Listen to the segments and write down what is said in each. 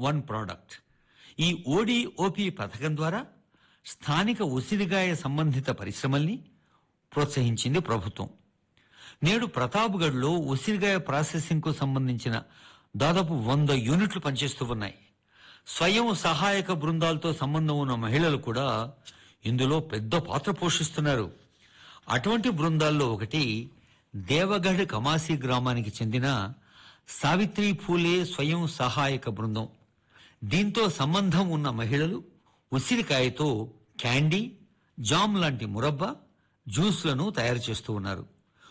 One product. ఈ ODOP పథకం ద్వారా స్థానిక ఉసిరిగాయ సంబంధిత పరిశ్రమల్ని ప్రోత్సహించింది ప్రభుత్వం. నేడు ప్రతాప్గఢ్లో ఉసిరిగాయ ప్రాసెసింగ్ కు సంబంధించిన దాదాపు 100 యూనిట్లు పనిచేస్తూ ఉన్నాయి. స్వయం సహాయక బృందాలతో సంబంధం ఉన్న మహిళలు కూడా ఇందులో పెద్ద పాత్ర పోషిస్తున్నారు. అటువంటి బృందాల్లో ఒకటి దేవగఢ్ కమాసి గ్రామానికి చెందిన సావిత్రి ఫూలే స్వయం సహాయక బృందం. దీంతో సంబంధం ఉన్న మహిళలు ఉసిరికాయతో క్యాండీ, జామ్ లాంటి మురబ్బా, జ్యూస్లను తయారు చేస్తూ ఉన్నారు.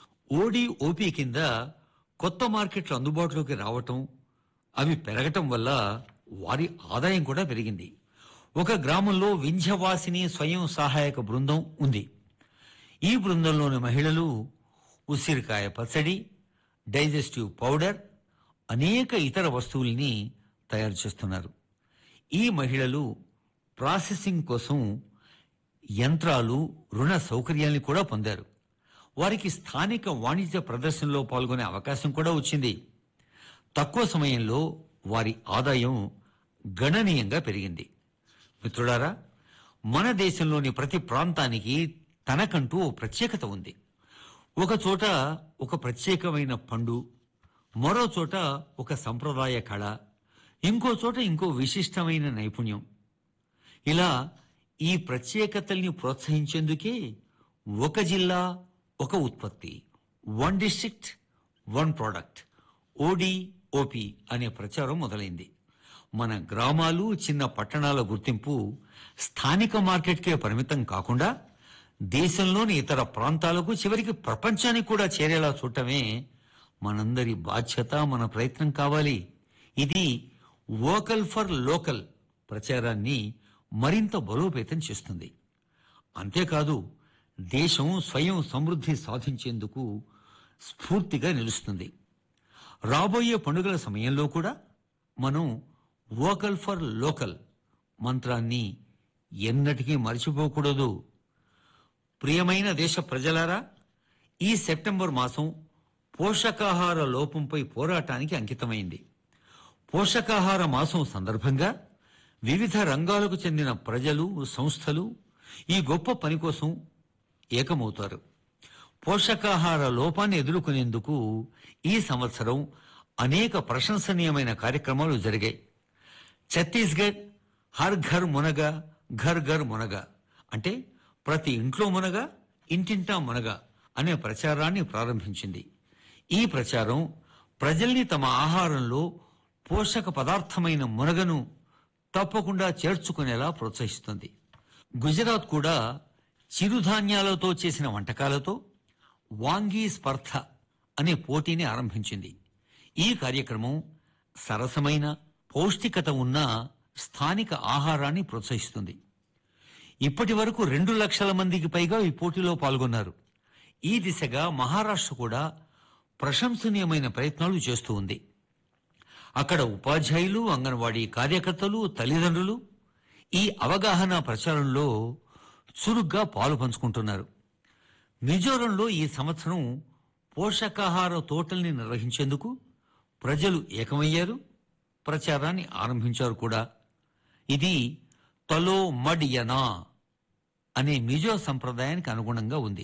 ఓడిఓపి కింద కొత్త మార్కెట్లు అందుబాటులోకి రావటం, అవి పెరగటం వల్ల వారి ఆదాయం కూడా పెరిగింది. ఒక గ్రామంలో వింధ్యవాసిని స్వయం సహాయక బృందం ఉంది. ఈ బృందంలోని మహిళలు ఉసిరికాయ పచ్చడి, డైజెస్టివ్ పౌడర్, అనేక ఇతర వస్తువుల్ని తయారు చేస్తున్నారు. ఈ మహిళలు ప్రాసెసింగ్ కోసం యంత్రాలు, రుణ సౌకర్యాన్ని కూడా పొందారు. వారికి స్థానిక వాణిజ్య ప్రదర్శనలో పాల్గొనే అవకాశం కూడా వచ్చింది. తక్కువ సమయంలో వారి ఆదాయం గణనీయంగా పెరిగింది. మిత్రులారా, మన దేశంలోని ప్రతి ప్రాంతానికి తనకంటూ ఓ ప్రత్యేకత ఉంది. ఒక చోట ఒక ప్రత్యేకమైన పండు, మరో చోట ఒక సంప్రదాయ కళ, ఇంకో చోట ఇంకో విశిష్టమైన నైపుణ్యం. ఇలా ఈ ప్రత్యేకతల్ని ప్రోత్సహించేందుకే ఒక జిల్లా ఒక ఉత్పత్తి, one district one product, ODOP అనే ప్రచారం మొదలైంది. మన గ్రామాలు, చిన్న పట్టణాల గుర్తింపు స్థానిక మార్కెట్కే పరిమితం కాకుండా దేశంలోని ఇతర ప్రాంతాలకు, చివరికి ప్రపంచానికి కూడా చేరేలా చూడటమే మనందరి బాధ్యత, మన ప్రయత్నం కావాలి. ఇది వోకల్ ఫర్ లోకల్ ప్రచారాన్ని మరింత బలోపేతం చేస్తుంది. అంతేకాదు, దేశం స్వయం సమృద్ధి సాధించేందుకు స్ఫూర్తిగా నిలుస్తుంది. రాబోయే పండుగల సమయంలో కూడా మనం వోకల్ ఫర్ లోకల్ మంత్రాన్ని ఎన్నటికీ మర్చిపోకూడదు. ప్రియమైన దేశ ప్రజలారా, ఈ సెప్టెంబర్ మాసం పోషకాహార లోపంపై పోరాటానికి అంకితమైంది. పోషకాహార మాసం సందర్భంగా వివిధ రంగాలకు చెందిన ప్రజలు, సంస్థలు ఈ గొప్ప పని కోసం ఏకమవుతారు. పోషకాహార లోపాన్ని ఎదుర్కొనేందుకు ఈ సంవత్సరం అనేక ప్రశంసనీయమైన కార్యక్రమాలు జరిగాయి. ఛత్తీస్గఢ్ హర్ ఘర్ మునగ, ఘర్ ఘర్ మునగ అంటే ప్రతి ఇంట్లో మునగ, ఇంటింటా మునగ అనే ప్రచారాన్ని ప్రారంభించింది. ఈ ప్రచారం ప్రజల్ని తమ ఆహారంలో పోషక పదార్థమైన మునగను తప్పకుండా చేర్చుకునేలా ప్రోత్సహిస్తుంది. గుజరాత్ కూడా చిరుధాన్యాలతో చేసిన వంటకాలతో వాంగీ స్పర్ధ అనే పోటీని ఆరంభించింది. ఈ కార్యక్రమం సరసమైన, పౌష్టికత ఉన్న స్థానిక ఆహారాన్ని ప్రోత్సహిస్తుంది. ఇప్పటి వరకు 2 లక్షల మందికి పైగా ఈ పోటీలో పాల్గొన్నారు. ఈ దిశగా మహారాష్ట్ర కూడా ప్రశంసనీయమైన ప్రయత్నాలు చేస్తూ ఉంది. అక్కడ ఉపాధ్యాయులు, అంగన్వాడీ కార్యకర్తలు, తల్లిదండ్రులు ఈ అవగాహన ప్రచారంలో చురుగ్గా పాలు పంచుకుంటున్నారు. మిజోరంలో ఈ సంవత్సరం పోషకాహార తోటల్ని నిర్వహించేందుకు ప్రజలు ఏకమయ్యారు, ప్రచారాన్ని ఆరంభించారు కూడా. ఇది తలో మడ్ యనా అనే మిజో సంప్రదాయానికి అనుగుణంగా ఉంది.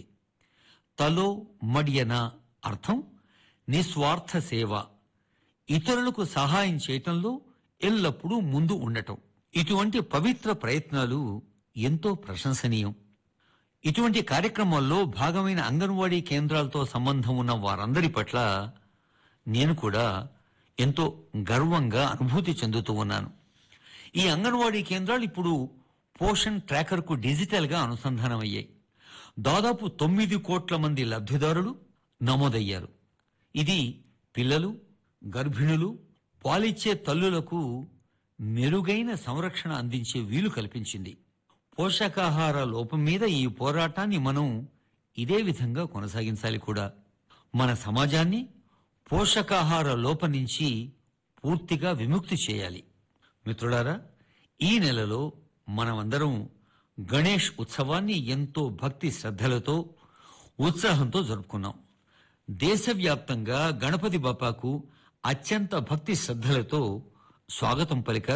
తలో మడ్ యనా అర్థం నిస్వార్థ సేవ, ఇతరులకు సహాయం చేయటంలో ఎల్లప్పుడూ ముందు ఉండటం. ఇటువంటి పవిత్ర ప్రయత్నాలు ఎంతో ప్రశంసనీయం. ఇటువంటి కార్యక్రమాల్లో భాగమైన అంగన్వాడీ కేంద్రాలతో సంబంధం ఉన్న వారందరి పట్ల నేను కూడా ఎంతో గర్వంగా అనుభూతి చెందుతూ ఉన్నాను. ఈ అంగన్వాడీ కేంద్రాలు ఇప్పుడు పోషణ్ ట్రాకర్ కు డిజిటల్ గా అనుసంధానమయ్యాయి. దాదాపు 9 కోట్ల మంది లబ్ధిదారులు నమోదయ్యారు. ఇది పిల్లలు, గర్భిణులు, పాలిచ్చే తల్లులకు మెరుగైన సంరక్షణ అందించే వీలు కల్పించింది. పోషకాహార లోపం మీద ఈ పోరాటాన్ని మనం ఇదే విధంగా కొనసాగించాలి కూడా. మన సమాజాన్ని పోషకాహార లోపం నుంచి పూర్తిగా విముక్తి చేయాలి. మిత్రులారా, ఈ నెలలో మనమందరం గణేష్ ఉత్సవాన్ని ఎంతో భక్తి శ్రద్ధలతో, ఉత్సాహంతో జరుపుకున్నాం. దేశవ్యాప్తంగా గణపతి బప్పాకు అత్యంత భక్తి శ్రద్ధలతో స్వాగతం పలికారు